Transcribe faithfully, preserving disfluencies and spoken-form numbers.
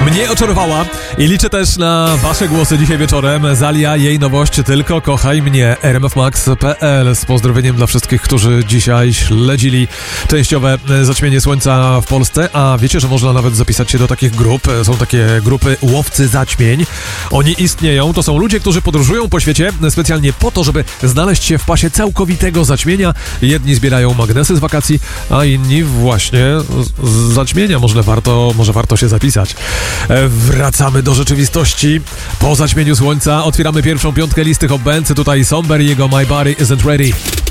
Mnie oczarowała i liczę też na wasze głosy dzisiaj wieczorem. Zalia, jej nowość Tylko kochaj mnie. r m f max kropka p l z pozdrowieniem dla wszystkich, którzy dzisiaj śledzili częściowe zaćmienie słońca w Polsce. A wiecie, że można nawet zapisać się do takich grup. Są takie grupy łowcy zaćmień. Oni istnieją. To są ludzie, którzy podróżują po świecie specjalnie po to, żeby znaleźć się w pasie całkowitego zaćmienia. Jedni zbierają magnesy z wakacji, a inni właśnie z, z zaćmienia. Może warto, może warto się zapisać. Wracamy do rzeczywistości. Po zaćmieniu słońca otwieramy pierwszą piątkę listy Hot Bands. Tutaj Somber i jego My Body Isn't Ready.